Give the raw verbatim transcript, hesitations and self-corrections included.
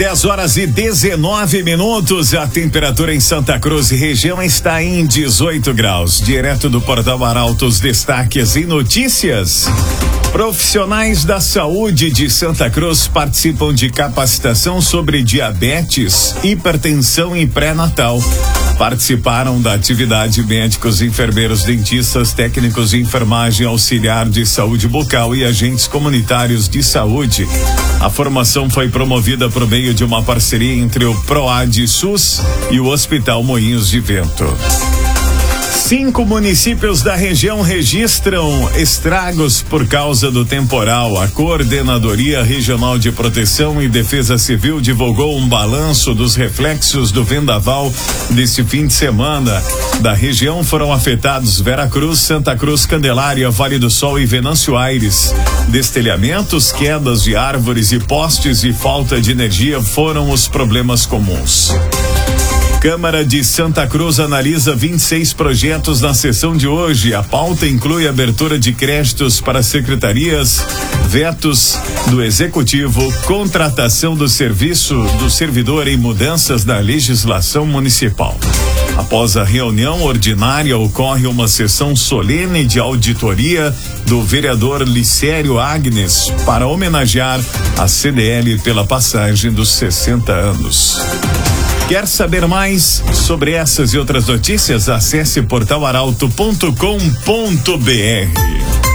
dez horas e dezenove minutos, a temperatura em Santa Cruz e região está em dezoito graus. Direto do Portal Arautos, destaques e notícias. Profissionais da saúde de Santa Cruz participam de capacitação sobre diabetes, hipertensão e pré-natal. Participaram da atividade médicos, enfermeiros, dentistas, técnicos de enfermagem, auxiliar de saúde bucal e agentes comunitários de saúde. A formação foi promovida por meio de uma parceria entre o PROAD SUS e o Hospital Moinhos de Vento. Cinco municípios da região registram estragos por causa do temporal. A Coordenadoria Regional de Proteção e Defesa Civil divulgou um balanço dos reflexos do vendaval desse fim de semana. Da região foram afetados Veracruz, Santa Cruz, Candelária, Vale do Sol e Venâncio Aires. Destelhamentos, quedas de árvores e postes e falta de energia foram os problemas comuns. Câmara de Santa Cruz analisa vinte e seis projetos na sessão de hoje. A pauta inclui abertura de créditos para secretarias, vetos do Executivo, contratação do serviço do servidor e mudanças na legislação municipal. Após a reunião ordinária, ocorre uma sessão solene de auditoria do vereador Licério Agnes para homenagear a C D L pela passagem dos sessenta anos. Quer saber mais sobre essas e outras notícias? Acesse portal arauto ponto com ponto br.